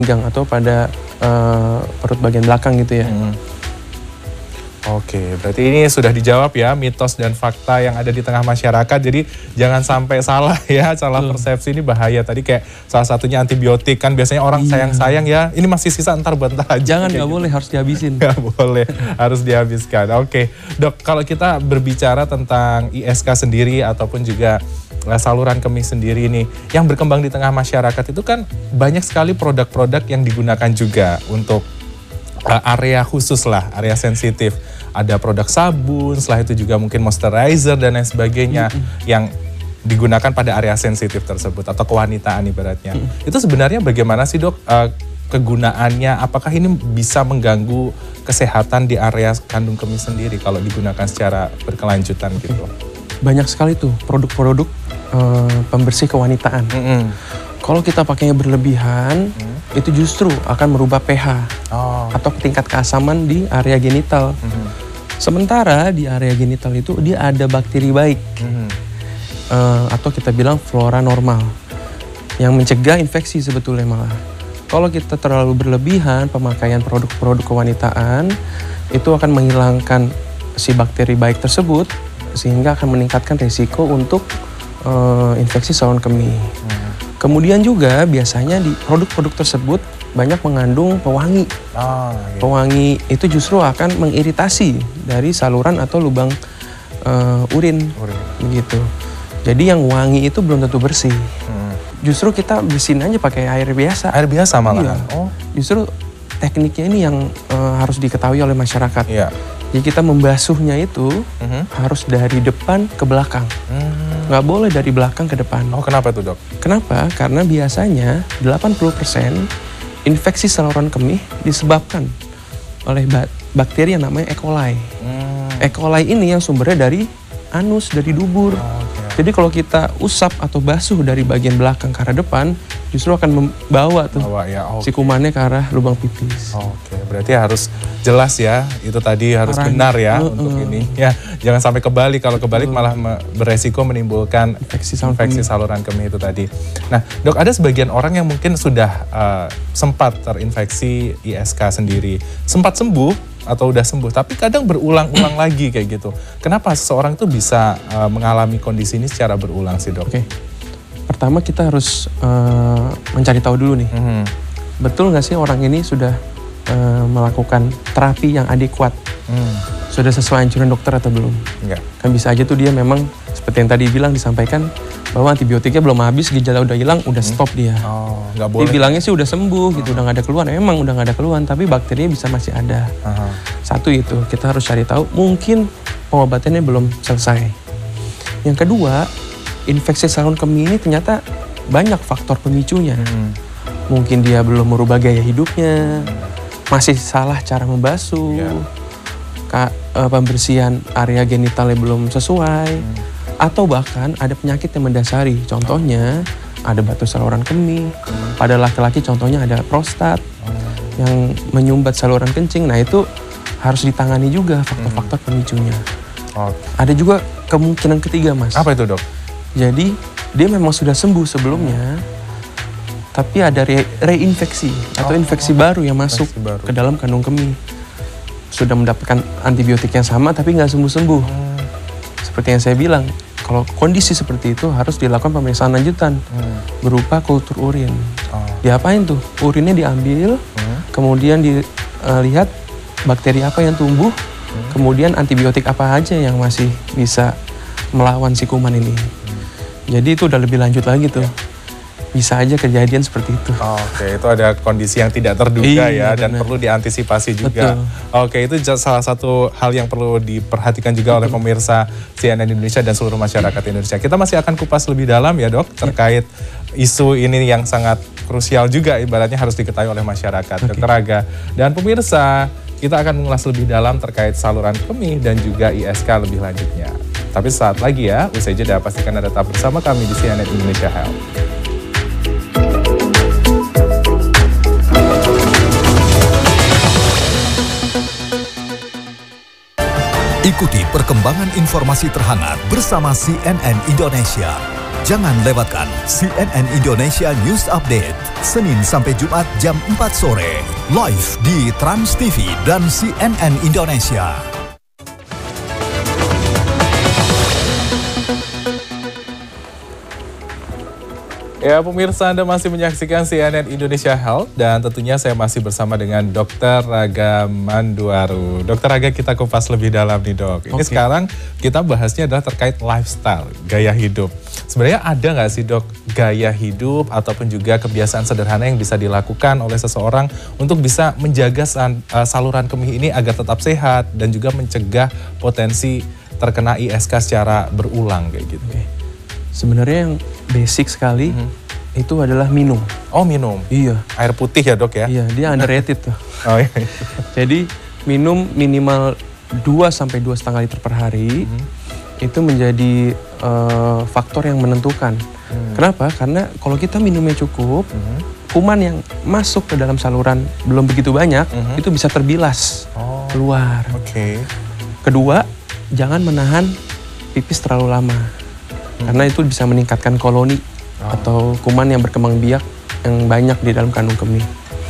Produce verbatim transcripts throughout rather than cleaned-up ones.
pinggang atau pada uh, perut bagian belakang gitu ya. Hmm. Oke, berarti ini sudah dijawab ya mitos dan fakta yang ada di tengah masyarakat. Jadi jangan sampai salah ya, salah persepsi ini bahaya. Tadi kayak salah satunya antibiotik kan biasanya orang sayang-sayang ya. Ini masih sisa ntar bentar aja. Jangan, nggak boleh, harus dihabisin. Nggak boleh, harus dihabiskan. Oke, dok, kalau kita berbicara tentang I S K sendiri ataupun juga saluran kemih sendiri nih yang berkembang di tengah masyarakat itu kan banyak sekali produk-produk yang digunakan juga untuk area khusus lah, area sensitif. Ada produk sabun, setelah itu juga mungkin moisturizer dan lain sebagainya mm-hmm. yang digunakan pada area sensitif tersebut atau kewanitaan ibaratnya. Mm-hmm. Itu sebenarnya bagaimana sih dok uh, kegunaannya? Apakah ini bisa mengganggu kesehatan di area kandung kemih sendiri kalau digunakan secara berkelanjutan gitu? Banyak sekali tuh produk-produk uh, pembersih kewanitaan. Mm-hmm. Kalau kita pakainya berlebihan, hmm. itu justru akan merubah pH oh. atau tingkat keasaman di area genital. Hmm. Sementara di area genital itu dia ada bakteri baik, hmm. uh, atau kita bilang flora normal, yang mencegah infeksi sebetulnya malah. Kalau kita terlalu berlebihan pemakaian produk-produk kewanitaan, itu akan menghilangkan si bakteri baik tersebut, sehingga akan meningkatkan risiko untuk uh, infeksi saluran kemih. Hmm. Kemudian juga biasanya di produk-produk tersebut banyak mengandung pewangi. Oh, iya. Pewangi itu justru akan mengiritasi dari saluran atau lubang uh, urin, urin, begitu. Jadi yang wangi itu belum tentu bersih. Hmm. Justru kita bersihin aja pakai air biasa. Air biasa malah. Iya. Oh. Justru tekniknya ini yang uh, harus diketahui oleh masyarakat. Iya. Jadi kita membasuhnya itu uh-huh. harus dari depan ke belakang. Hmm. Nggak boleh dari belakang ke depan. Oh, kenapa tuh dok? Kenapa? Karena biasanya delapan puluh persen infeksi saluran kemih disebabkan oleh bakteri yang namanya E. coli. Hmm. E. coli ini yang sumbernya dari anus, dari dubur. Oh, okay. Jadi kalau kita usap atau basuh dari bagian belakang ke arah depan, justru akan membawa tuh Bawa, ya. okay. si kumannya ke arah lubang pipis. Oke, okay. Berarti harus jelas ya, itu tadi harus Arang. benar ya uh, untuk uh. ini. Ya, jangan sampai kebalik. Kalau kebalik uh. malah beresiko menimbulkan infeksi saluran, infeksi saluran kemih itu tadi. Nah, dok, ada sebagian orang yang mungkin sudah uh, sempat terinfeksi I S K sendiri, sempat sembuh atau udah sembuh, tapi kadang berulang-ulang lagi kayak gitu. Kenapa seseorang itu bisa uh, mengalami kondisi ini secara berulang sih dok? Oke, okay. Pertama kita harus uh, mencari tahu dulu nih, mm-hmm. betul nggak sih orang ini sudah uh, melakukan terapi yang adekuat, mm. sudah sesuai anjuran dokter atau belum? Enggak. Kan bisa aja tuh dia memang seperti yang tadi bilang disampaikan bahwa antibiotiknya belum habis, gejala udah hilang, udah stop dia. Oh, nggak boleh. Dia bilangnya sih udah sembuh gitu, udah nggak ada keluhan. Emang udah nggak ada keluhan, tapi bakterinya bisa masih ada. Uh-huh. Satu itu, kita harus cari tahu. Mungkin pengobatannya belum selesai. Yang kedua, infeksi saluran kemih ini ternyata banyak faktor pemicunya. Hmm. Mungkin dia belum merubah gaya hidupnya, masih salah cara membasuh, yeah. Ka- uh, pembersihan area genitalnya belum sesuai. Hmm. Atau bahkan ada penyakit yang mendasari, contohnya ada batu saluran kemih, hmm. pada laki-laki contohnya ada prostat hmm. yang menyumbat saluran kencing. Nah itu harus ditangani juga faktor-faktor hmm. pemicunya. Oh. Ada juga kemungkinan ketiga mas. Apa itu dok? Jadi dia memang sudah sembuh sebelumnya, hmm. tapi ada re- reinfeksi atau oh, infeksi oh, baru yang masuk baru. ke dalam kandung kemih. Sudah mendapatkan antibiotik yang sama tapi nggak sembuh-sembuh. Hmm. Seperti yang saya bilang, kalau kondisi seperti itu harus dilakukan pemeriksaan lanjutan hmm. berupa kultur urin. Oh. Diapain tuh? Urinnya diambil, hmm. kemudian dilihat bakteri apa yang tumbuh, hmm. kemudian antibiotik apa aja yang masih bisa melawan si kuman ini. Hmm. Jadi itu udah lebih lanjut lagi tuh. Ya. Bisa aja kejadian seperti itu. Oke, itu ada kondisi yang tidak terduga iya, ya dan bener. perlu diantisipasi juga. Betul. Oke, itu salah satu hal yang perlu diperhatikan juga Betul. oleh pemirsa C N N Indonesia dan seluruh masyarakat Indonesia. Kita masih akan kupas lebih dalam ya dok, terkait ya. isu ini yang sangat krusial juga ibaratnya harus diketahui oleh masyarakat. Okay. Dokter Aga dan pemirsa, kita akan mengulas lebih dalam terkait saluran kemih dan juga I S K lebih lanjutnya. Tapi saat lagi ya, usai jeda pastikan Anda tetap bersama kami di C N N Indonesia Health. Ikuti perkembangan informasi terhangat bersama C N N Indonesia. Jangan lewatkan C N N Indonesia News Update, Senin sampai Jumat jam empat sore, live di Trans T V dan C N N Indonesia. Ya pemirsa, Anda masih menyaksikan C N N Indonesia Health dan tentunya saya masih bersama dengan Dokter Raga Manduaru. Dokter Raga, kita kupas lebih dalam nih dok. Ini okay. Sekarang kita bahasnya adalah terkait lifestyle, gaya hidup. Sebenarnya ada nggak sih dok gaya hidup ataupun juga kebiasaan sederhana yang bisa dilakukan oleh seseorang untuk bisa menjaga saluran kemih ini agar tetap sehat dan juga mencegah potensi terkena I S K secara berulang kayak gitu? Okay. Sebenarnya yang basic sekali mm-hmm. itu adalah minum. Oh minum? Iya. Air putih ya dok ya? Iya, dia underrated tuh. Oh iya. Jadi minum minimal dua sampai dua koma lima liter per hari mm-hmm. itu menjadi uh, faktor yang menentukan. Mm. Kenapa? Karena kalau kita minumnya cukup, mm-hmm. kuman yang masuk ke dalam saluran belum begitu banyak, mm-hmm. itu bisa terbilas oh. keluar. Oke. Okay. Kedua, jangan menahan pipis terlalu lama. Karena itu bisa meningkatkan koloni oh. atau kuman yang berkembang biak yang banyak di dalam kandung kemih.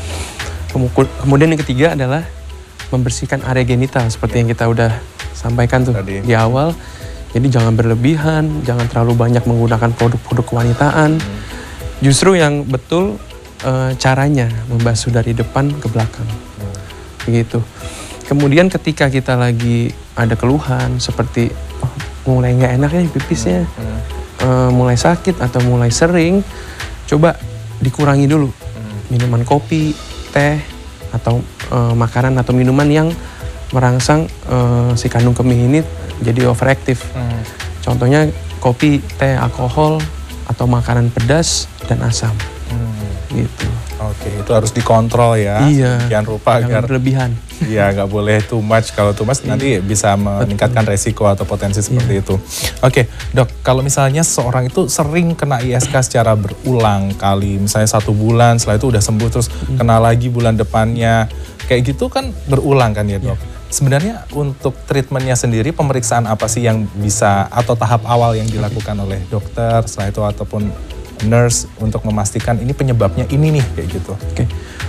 Kemudian yang ketiga adalah membersihkan area genital seperti yang kita udah sampaikan tuh Tadi. di awal. Jadi jangan berlebihan, jangan terlalu banyak menggunakan produk-produk kewanitaan. Hmm. Justru yang betul e, caranya membasuh dari depan ke belakang. Hmm. Begitu. Kemudian ketika kita lagi ada keluhan seperti oh, mulai nggak enak ya pipisnya, hmm, hmm. Uh, mulai sakit atau mulai sering, coba dikurangi dulu hmm. minuman kopi, teh, atau uh, makanan atau minuman yang merangsang uh, si kandung kemih ini jadi overactive. Hmm. Contohnya kopi, teh, alkohol, atau makanan pedas dan asam. Hmm. Gitu. Oke, itu harus dikontrol ya. Iya. Sekian rupa agar berlebihan. Iya, nggak boleh too much. Kalau too much nanti bisa meningkatkan resiko atau potensi seperti iya. itu. Oke, dok, kalau misalnya seorang itu sering kena I S K secara berulang kali, misalnya satu bulan, setelah itu udah sembuh terus hmm. kena lagi bulan depannya, kayak gitu kan berulang kan ya dok? Iya. Sebenarnya untuk treatmentnya sendiri, pemeriksaan apa sih yang bisa atau tahap awal yang dilakukan okay. oleh dokter setelah itu ataupun nurse untuk memastikan ini penyebabnya ini nih kayak gitu? Oke. Okay.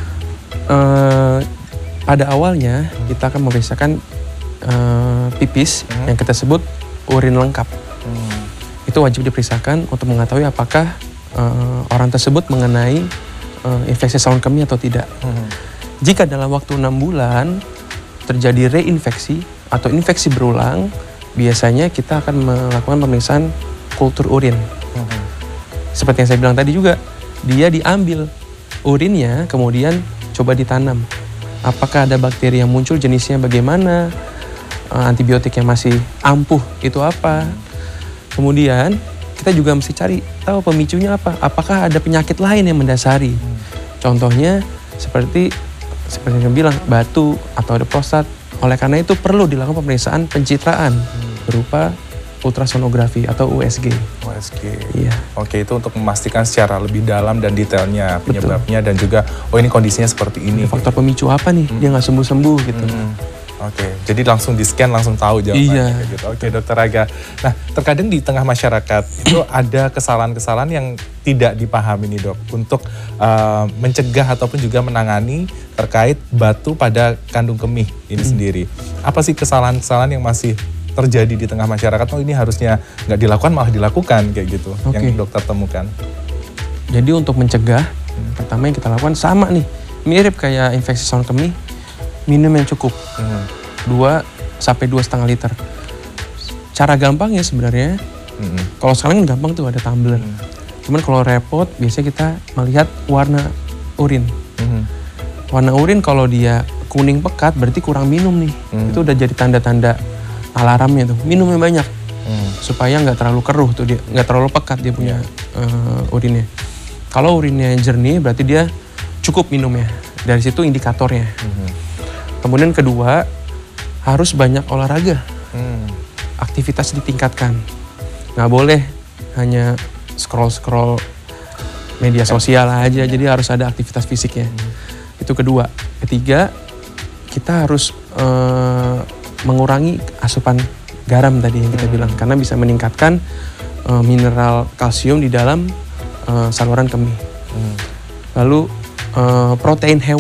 Uh, pada awalnya kita akan memeriksakan uh, pipis hmm. yang kita sebut urin lengkap. Hmm. Itu wajib diperiksakan untuk mengetahui apakah uh, orang tersebut mengenai uh, infeksi saluran kemih atau tidak. Hmm. Jika dalam waktu enam bulan terjadi reinfeksi atau infeksi berulang, biasanya kita akan melakukan pemeriksaan kultur urin. Hmm. Seperti yang saya bilang tadi juga, dia diambil urinnya, kemudian coba ditanam. Apakah ada bakteri yang muncul, jenisnya bagaimana, antibiotik yang masih ampuh itu apa. Kemudian kita juga mesti cari tahu pemicunya apa. Apakah ada penyakit lain yang mendasari. Contohnya seperti seperti yang saya bilang, batu atau ada prostat. Oleh karena itu perlu dilakukan pemeriksaan pencitraan berupa ultrasonografi atau U S G. U S G. Iya. Oke, itu untuk memastikan secara lebih dalam dan detailnya penyebabnya. Betul. Dan juga oh ini kondisinya seperti ini. Faktor pemicu apa nih? Hmm. Dia nggak sembuh-sembuh gitu. Hmm. Oke, jadi langsung di scan langsung tahu jawabannya. Iya. Gitu. Oke, dokter Raga. Nah, terkadang di tengah masyarakat itu ada kesalahan-kesalahan yang tidak dipahami nih dok untuk uh, mencegah ataupun juga menangani terkait batu pada kandung kemih ini hmm. sendiri. Apa sih kesalahan-kesalahan yang masih terjadi di tengah masyarakat? Oh ini harusnya nggak dilakukan malah dilakukan kayak gitu. Okay. Yang dokter temukan. Jadi untuk mencegah, hmm. pertama yang kita lakukan sama nih, mirip kayak infeksi saluran kemih, minum yang cukup, hmm. dua sampai dua setengah liter. Cara gampangnya sebenarnya, hmm. kalau sekarang kan gampang tuh ada tumbler. Hmm. Cuman kalau repot, biasanya kita melihat warna urin. Hmm. Warna urin kalau dia kuning pekat berarti kurang minum nih. Hmm. Itu udah jadi tanda-tanda alarmnya tuh, minumnya banyak hmm. supaya nggak terlalu keruh tuh dia, nggak terlalu pekat dia punya yeah. uh, urinnya. Kalau urinnya jernih berarti dia cukup minumnya. Dari situ indikatornya. Hmm. Kemudian kedua, harus banyak olahraga, hmm. aktivitas ditingkatkan. Nggak boleh hanya scroll-scroll media sosial aja, yeah. jadi harus ada aktivitas fisiknya. Hmm. Itu kedua. Ketiga, kita harus uh, mengurangi asupan garam tadi yang kita hmm. bilang, karena bisa meningkatkan uh, mineral kalsium di dalam uh, saluran kemih. Hmm. Lalu uh, protein hewan